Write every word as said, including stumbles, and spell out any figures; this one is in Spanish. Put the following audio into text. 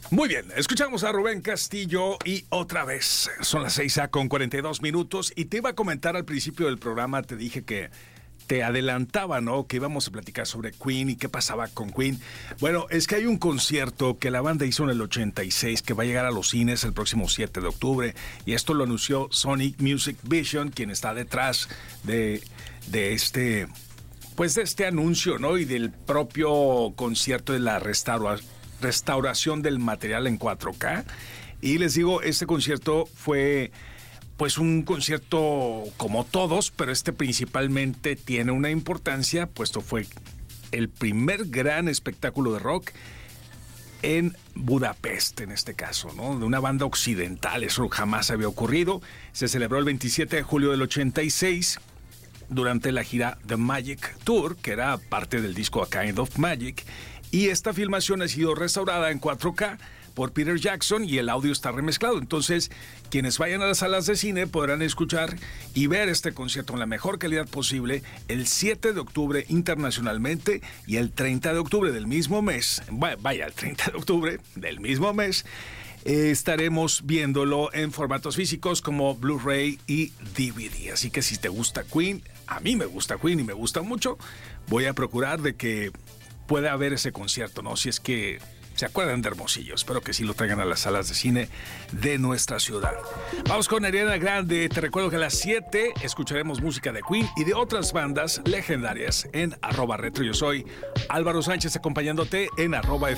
Muy bien, escuchamos a Rubén Castillo y otra vez son las seis a con cuarenta y dos minutos y te iba a comentar al principio del programa, te dije que te adelantaba, ¿no? Que íbamos a platicar sobre Queen y qué pasaba con Queen. Bueno, es que hay un concierto que la banda hizo en el ochenta y seis que va a llegar a los cines el próximo siete de octubre y esto lo anunció Sony Music Vision, quien está detrás de, de este, pues de este anuncio, ¿no? Y del propio concierto de la restauración. restauración del material en cuatro K. Y les digo, este concierto fue pues un concierto como todos, pero este principalmente tiene una importancia, puesto fue el primer gran espectáculo de rock en Budapest, en este caso, ¿no? De una banda occidental. Eso jamás había ocurrido. Se celebró el veintisiete de julio del ochenta y seis durante la gira The Magic Tour, que era parte del disco A Kind of Magic. Y esta filmación ha sido restaurada en cuatro K por Peter Jackson y el audio está remezclado. Entonces, quienes vayan a las salas de cine podrán escuchar y ver este concierto en la mejor calidad posible el siete de octubre internacionalmente y el treinta de octubre del mismo mes, vaya, el treinta de octubre del mismo mes, eh, estaremos viéndolo en formatos físicos como Blu-ray y D V D. Así que si te gusta Queen, a mí me gusta Queen y me gusta mucho, voy a procurar de que puede haber ese concierto, ¿no? Si es que se acuerdan de Hermosillo. Espero que sí lo traigan a las salas de cine de nuestra ciudad. Vamos con Ariana Grande. Te recuerdo que a las siete escucharemos música de Queen y de otras bandas legendarias en arroba retro. Yo soy Álvaro Sánchez acompañándote en arroba